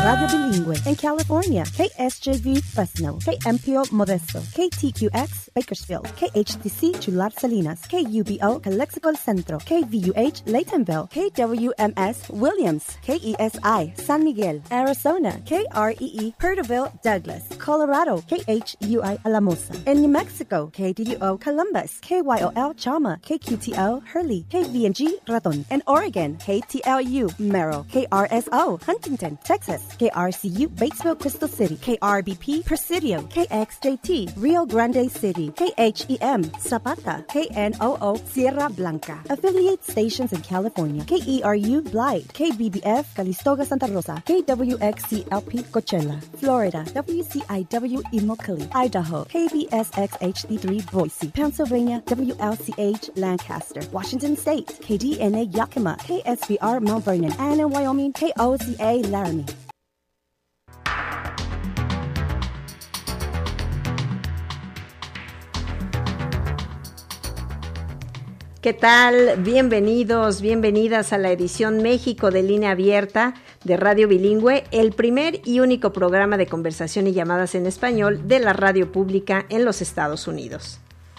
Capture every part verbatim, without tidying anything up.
Radio Bilingüe. En California, K S J V Fresno, K M P O Modesto, K T Q X Bakersfield, K H T C Chular Salinas, K U B O Calexico El Centro, K V U H Laytonville, K W M S Williams, K E S I San Miguel, Arizona, K R E E Perterville Douglas, Colorado, K H U I Alamosa. En New Mexico, K D U O Columbus, K Y O L Chama, K Q T O Hurley, K V N G Raton. En Oregon, K T L U Merrill, K R S O Huntington, Texas, K R C U Batesville Crystal City, K R B P Presidio, K X J T Rio Grande City, K H E M Zapata, K N O O Sierra Blanca. Affiliate stations in California, K E R U Blythe, K B B F Calistoga Santa Rosa, K W X C L P Coachella, Florida, W C I W Immokalee, Idaho, K B S X H D three Boise, Pennsylvania, W L C H Lancaster, Washington State, K D N A Yakima, K S B R Mount Vernon, and in Wyoming, K O C A Laramie. ¿Qué tal? Bienvenidos, bienvenidas a la edición México de Línea Abierta de Radio Bilingüe, el primer y único programa de conversación y llamadas en español de la radio pública en los Estados Unidos.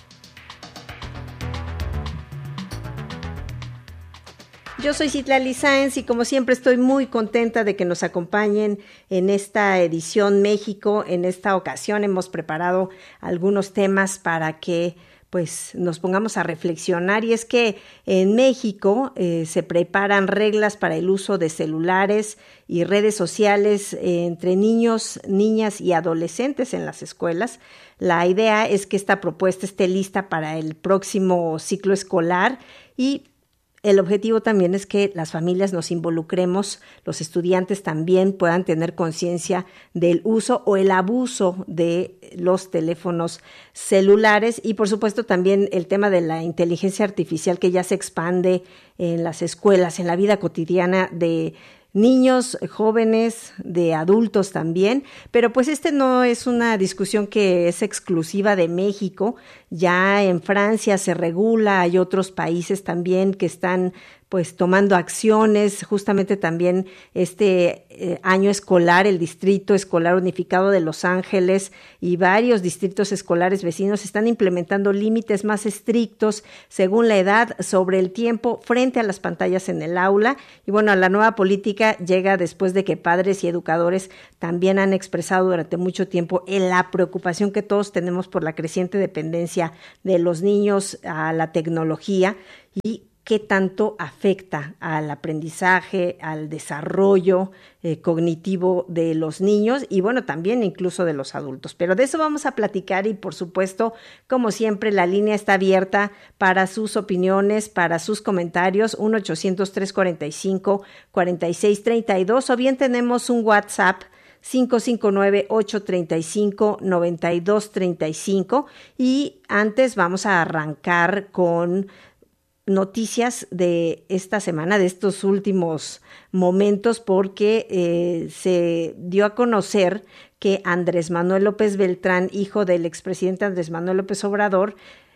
Yo soy Citlali Sáenz y como siempre estoy muy contenta de que nos acompañen en esta edición México. En esta ocasión hemos preparado algunos temas para que pues nos pongamos a reflexionar, y es que en México eh, se preparan reglas para el uso de celulares y redes sociales eh, entre niños, niñas y adolescentes en las escuelas. La idea es que esta propuesta esté lista para el próximo ciclo escolar, y el objetivo también es que las familias nos involucremos, los estudiantes también puedan tener conciencia del uso o el abuso de los teléfonos celulares, y por supuesto también el tema de la inteligencia artificial que ya se expande en las escuelas, en la vida cotidiana de niños, jóvenes, de adultos también, pero pues este no es una discusión que es exclusiva de México. Ya en Francia se regula, hay otros países también que están pues tomando acciones. Justamente también este eh, año escolar, el Distrito Escolar Unificado de Los Ángeles y varios distritos escolares vecinos están implementando límites más estrictos según la edad sobre el tiempo frente a las pantallas en el aula. Y bueno, la nueva política llega después de que padres y educadores también han expresado durante mucho tiempo la preocupación que todos tenemos por la creciente dependencia de los niños a la tecnología y qué tanto afecta al aprendizaje, al desarrollo eh, cognitivo de los niños y bueno, también incluso de los adultos. Pero de eso vamos a platicar y por supuesto, como siempre, la línea está abierta para sus opiniones, para sus comentarios, uno ochocientos, trescientos cuarenta y cinco, cuarenta y seis treinta y dos, o bien tenemos un WhatsApp cinco cinco nueve, ocho tres cinco, nueve dos tres cinco, y antes vamos a arrancar con noticias de esta semana, de estos últimos momentos, porque eh, se dio a conocer que Andrés Manuel López Beltrán, hijo del expresidente Andrés Manuel López Obrador,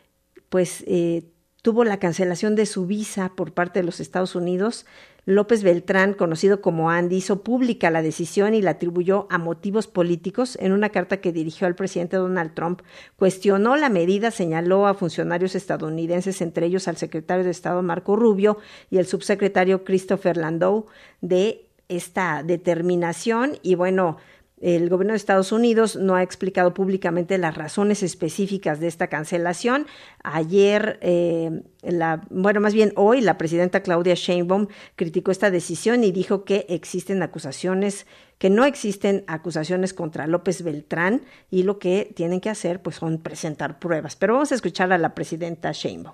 pues eh, tuvo la cancelación de su visa por parte de los Estados Unidos. López Beltrán, conocido como Andy, hizo pública la decisión y la atribuyó a motivos políticos. En una carta que dirigió al presidente Donald Trump, cuestionó la medida, señaló a funcionarios estadounidenses, entre ellos al secretario de Estado Marco Rubio y el subsecretario Christopher Landau, de esta determinación. Y bueno, el gobierno de Estados Unidos no ha explicado públicamente las razones específicas de esta cancelación. Ayer, eh, la, bueno, más bien hoy, la presidenta Claudia Sheinbaum criticó esta decisión y dijo que existen acusaciones, que no existen acusaciones contra López Beltrán y lo que tienen que hacer pues son presentar pruebas. Pero vamos a escuchar a la presidenta Sheinbaum.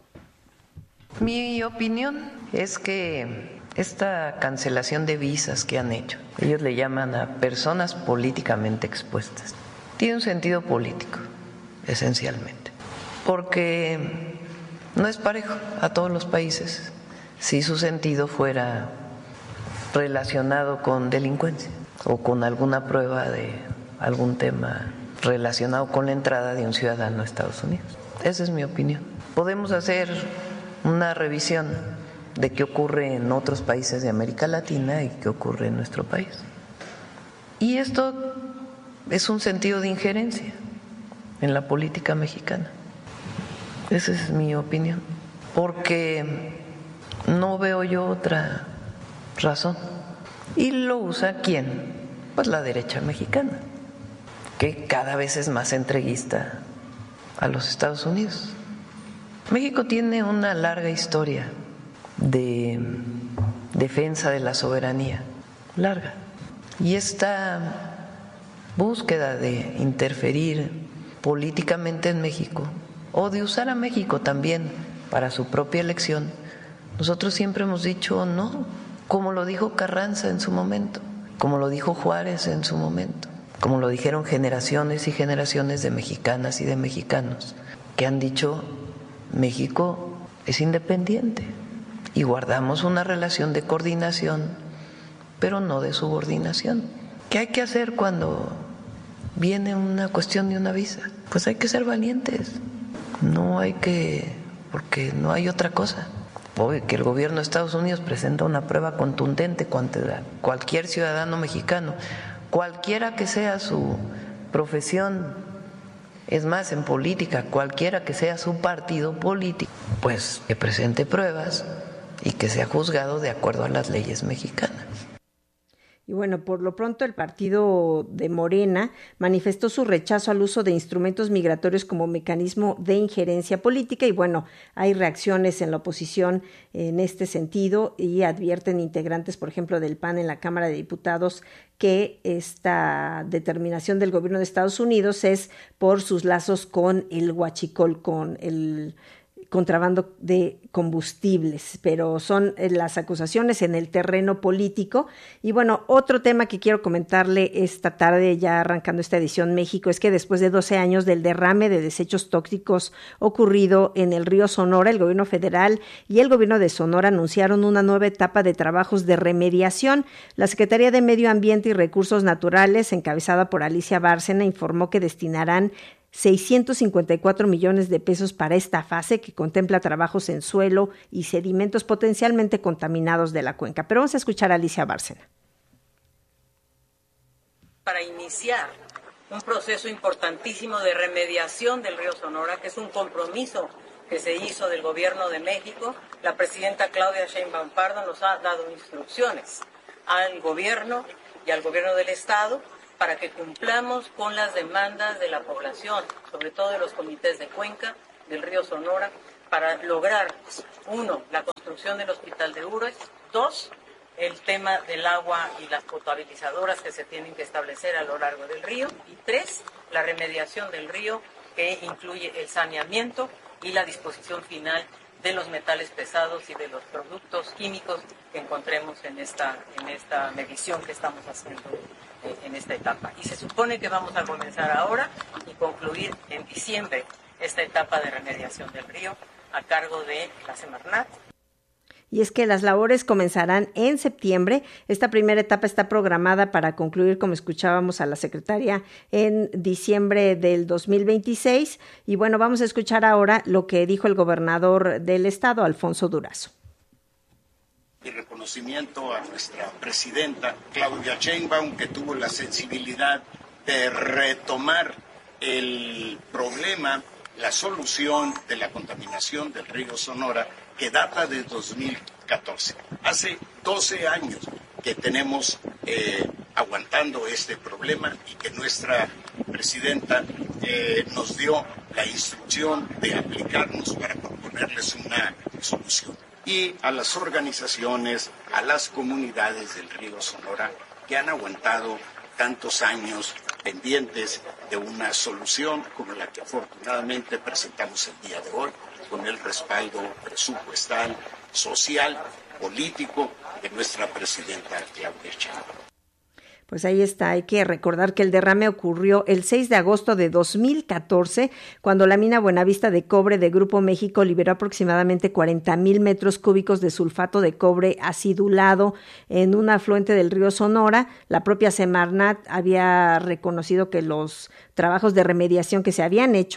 Mi opinión es que esta cancelación de visas que han hecho, ellos le llaman a personas políticamente expuestas, tiene un sentido político, esencialmente, porque no es parejo a todos los países si su sentido fuera relacionado con delincuencia o con alguna prueba de algún tema relacionado con la entrada de un ciudadano a Estados Unidos. Esa es mi opinión. Podemos hacer una revisión de qué ocurre en otros países de América Latina y qué ocurre en nuestro país. Y esto es un sentido de injerencia en la política mexicana. Esa es mi opinión, porque no veo yo otra razón. ¿Y lo usa quién? Pues la derecha mexicana, que cada vez es más entreguista a los Estados Unidos. México tiene una larga historia de defensa de la soberanía, larga. Y esta búsqueda de interferir políticamente en México o de usar a México también para su propia elección, nosotros siempre hemos dicho no, como lo dijo Carranza en su momento, como lo dijo Juárez en su momento, como lo dijeron generaciones y generaciones de mexicanas y de mexicanos, que han dicho México es independiente y guardamos una relación de coordinación, pero no de subordinación. ¿Qué hay que hacer cuando viene una cuestión de una visa? Pues hay que ser valientes, no hay que, porque no hay otra cosa. Hoy que el gobierno de Estados Unidos presenta una prueba contundente contra cualquier ciudadano mexicano, cualquiera que sea su profesión, es más, en política, cualquiera que sea su partido político, pues que presente pruebas y que sea juzgado de acuerdo a las leyes mexicanas. Y bueno, por lo pronto el partido de Morena manifestó su rechazo al uso de instrumentos migratorios como mecanismo de injerencia política y bueno, hay reacciones en la oposición en este sentido y advierten integrantes, por ejemplo, del P A N en la Cámara de Diputados que esta determinación del gobierno de Estados Unidos es por sus lazos con el huachicol, con el contrabando de combustibles, pero son las acusaciones en el terreno político. Y bueno, otro tema que quiero comentarle esta tarde, ya arrancando esta edición México, es que después de doce años del derrame de desechos tóxicos ocurrido en el río Sonora, el gobierno federal y el gobierno de Sonora anunciaron una nueva etapa de trabajos de remediación. La Secretaría de Medio Ambiente y Recursos Naturales, encabezada por Alicia Bárcena, informó que destinarán seiscientos cincuenta y cuatro millones de pesos para esta fase que contempla trabajos en suelo y sedimentos potencialmente contaminados de la cuenca. Pero vamos a escuchar a Alicia Bárcena. Para iniciar un proceso importantísimo de remediación del río Sonora, que es un compromiso que se hizo del Gobierno de México, la presidenta Claudia Sheinbaum Pardo nos ha dado instrucciones al Gobierno y al Gobierno del Estado para que cumplamos con las demandas de la población, sobre todo de los comités de cuenca del río Sonora, para lograr, uno, la construcción del hospital de Ures, dos, el tema del agua y las potabilizadoras que se tienen que establecer a lo largo del río, y tres, la remediación del río, que incluye el saneamiento y la disposición final de los metales pesados y de los productos químicos que encontremos en esta, en esta medición que estamos haciendo en esta etapa. Y se supone que vamos a comenzar ahora y concluir en diciembre esta etapa de remediación del río a cargo de la Semarnat. Y es que las labores comenzarán en septiembre. Esta primera etapa está programada para concluir, como escuchábamos a la secretaria, en diciembre del dos mil veintiséis. Y bueno, vamos a escuchar ahora lo que dijo el gobernador del estado, Alfonso Durazo. Y reconocimiento a nuestra presidenta Claudia Sheinbaum, que tuvo la sensibilidad de retomar el problema, la solución de la contaminación del río Sonora, que data de dos mil catorce. Hace doce años que tenemos eh, aguantando este problema y que nuestra presidenta eh, nos dio la instrucción de aplicarnos para proponerles una solución. Y a las organizaciones, a las comunidades del río Sonora que han aguantado tantos años pendientes de una solución como la que afortunadamente presentamos el día de hoy, con el respaldo presupuestal, social, político de nuestra presidenta Claudia Sheinbaum. Pues ahí está, hay que recordar que el derrame ocurrió el seis de agosto de dos mil catorce, cuando la mina Buenavista de cobre de Grupo México liberó aproximadamente cuarenta mil metros cúbicos de sulfato de cobre acidulado en un afluente del río Sonora. La propia Semarnat había reconocido que los trabajos de remediación que se habían hecho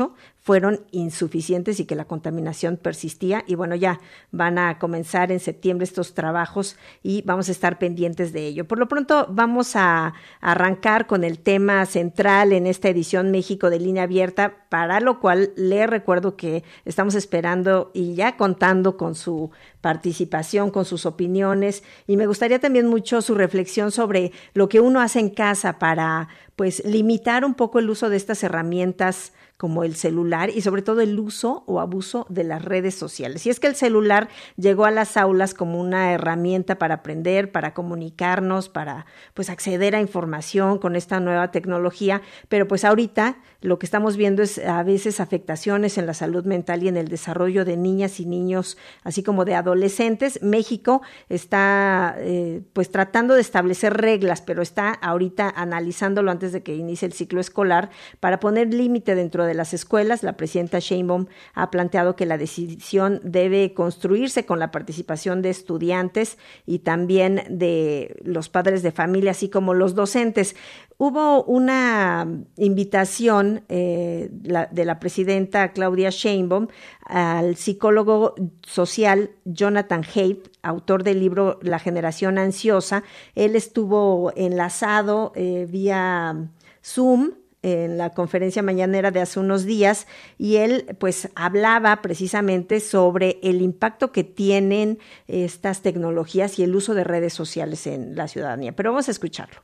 fueron insuficientes y que la contaminación persistía. Y bueno, ya van a comenzar en septiembre estos trabajos y vamos a estar pendientes de ello. Por lo pronto vamos a arrancar con el tema central en esta edición México de Línea Abierta, para lo cual le recuerdo que estamos esperando y ya contando con su participación, con sus opiniones, y me gustaría también mucho su reflexión sobre lo que uno hace en casa para, pues, limitar un poco el uso de estas herramientas como el celular y sobre todo el uso o abuso de las redes sociales. Y es que el celular llegó a las aulas como una herramienta para aprender, para comunicarnos, para, pues, acceder a información con esta nueva tecnología, pero pues ahorita lo que estamos viendo es a veces afectaciones en la salud mental y en el desarrollo de niñas y niños, así como de adolescentes. México está eh, pues tratando de establecer reglas, pero está ahorita analizándolo antes de que inicie el ciclo escolar para poner límite dentro de las escuelas. La presidenta Sheinbaum ha planteado que la decisión debe construirse con la participación de estudiantes y también de los padres de familia, así como los docentes. Hubo una invitación eh, la, de la presidenta Claudia Sheinbaum al psicólogo social Jonathan Haidt, autor del libro La generación ansiosa. Él estuvo enlazado eh, vía Zoom en la conferencia mañanera de hace unos días, y él pues hablaba precisamente sobre el impacto que tienen estas tecnologías y el uso de redes sociales en la ciudadanía. Pero vamos a escucharlo.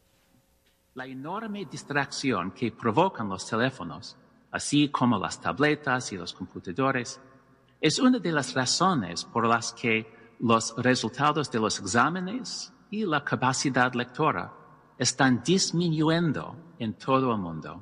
La enorme distracción que provocan los teléfonos, así como las tabletas y los computadores, es una de las razones por las que los resultados de los exámenes y la capacidad lectora están disminuyendo en todo el mundo.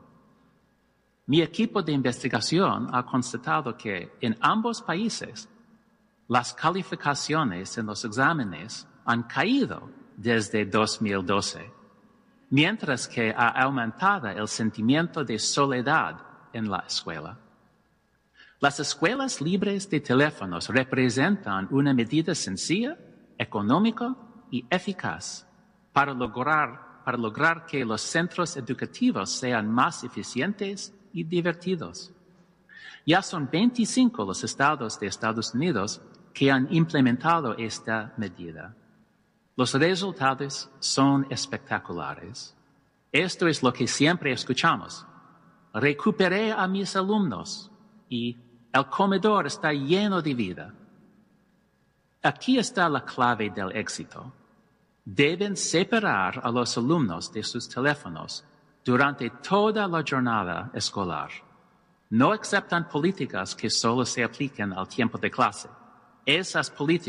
Mi equipo de investigación ha constatado que en ambos países las calificaciones en los exámenes han caído desde dos mil doce, mientras que ha aumentado el sentimiento de soledad en la escuela. Las escuelas libres de teléfonos representan una medida sencilla, económica y eficaz para lograr para lograr que los centros educativos sean más eficientes y divertidos. Ya son veinticinco los estados de Estados Unidos que han implementado esta medida. Los resultados son espectaculares. Esto es lo que siempre escuchamos. Recuperé a mis alumnos y el comedor está lleno de vida. Aquí está la clave del éxito. Deben separar a los alumnos de sus teléfonos durante toda la jornada escolar. No aceptan políticas que solo se apliquen al tiempo de clase. Esas políticas